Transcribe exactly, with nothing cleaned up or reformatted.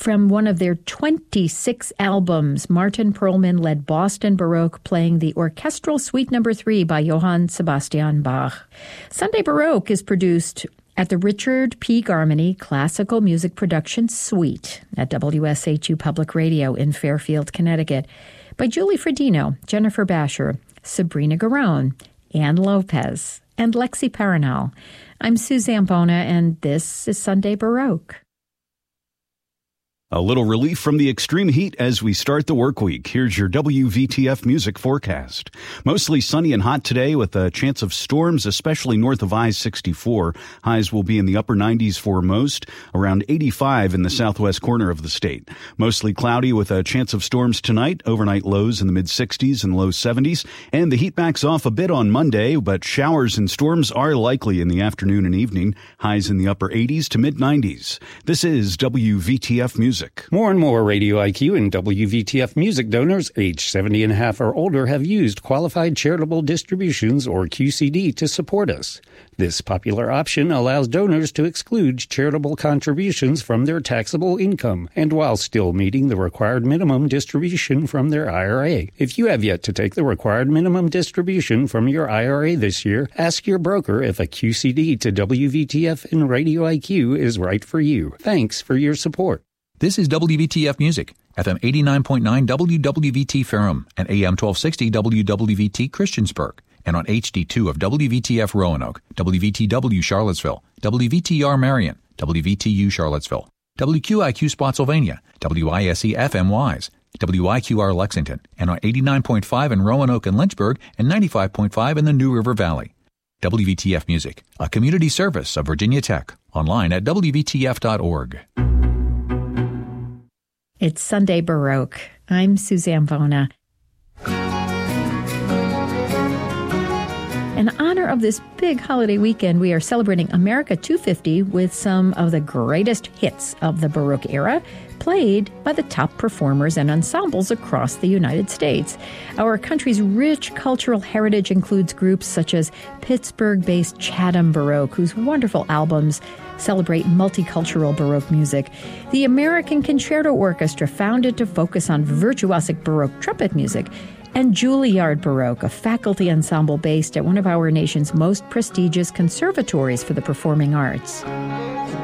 From one of their twenty-six albums, Martin Perlman led Boston Baroque playing the Orchestral Suite Number three by Johann Sebastian Bach. Sunday Baroque is produced at the Richard P. Garmany Classical Music Production Suite at W S H U Public Radio in Fairfield, Connecticut, by Julie Fredino, Jennifer Basher, Sabrina Garone, Ann Lopez, and Lexi Paranal. I'm Suzanne Bona, and this is Sunday Baroque. A little relief from the extreme heat as we start the work week. Here's your W V T F music forecast. Mostly sunny and hot today with a chance of storms, especially north of I sixty-four. Highs will be in the upper nineties for most, around eighty-five in the southwest corner of the state. Mostly cloudy with a chance of storms tonight, overnight lows in the mid-sixties and low seventies. And the heat backs off a bit on Monday, but showers and storms are likely in the afternoon and evening. Highs in the upper eighties to mid-nineties. This is W V T F Music. More and more Radio I Q and W V T F music donors age seventy and a half or older have used Qualified Charitable Distributions, or Q C D, to support us. This popular option allows donors to exclude charitable contributions from their taxable income, and while still meeting the required minimum distribution from their I R A. If you have yet to take the required minimum distribution from your I R A this year, ask your broker if a Q C D to W V T F and Radio I Q is right for you. Thanks for your support. This is W V T F Music, F M eighty-nine point nine W W V T Ferrum and A M twelve sixty W W V T Christiansburg, and on H D two of W V T F Roanoke, W V T W Charlottesville, W V T R Marion, W V T U Charlottesville, W Q I Q Spotsylvania, W I S E F M Wise, W I Q R Lexington, and on eighty-nine point five in Roanoke and Lynchburg, and ninety-five point five in the New River Valley. W V T F Music, a community service of Virginia Tech, online at W V T F dot org. It's Sunday Baroque. I'm Suzanne Bona. In honor of this big holiday weekend, we are celebrating America two fifty with some of the greatest hits of the Baroque era, played by the top performers and ensembles across the United States. Our country's rich cultural heritage includes groups such as Pittsburgh-based Chatham Baroque, whose wonderful albums celebrate multicultural Baroque music. The American Concerto Orchestra, founded to focus on virtuosic Baroque trumpet music, and Juilliard Baroque, a faculty ensemble based at one of our nation's most prestigious conservatories for the performing arts.